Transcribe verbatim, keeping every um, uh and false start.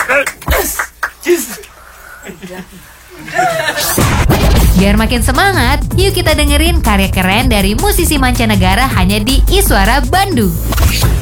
Biar makin semangat, yuk kita dengerin karya keren dari musisi mancanegara hanya di Iswara Bandung.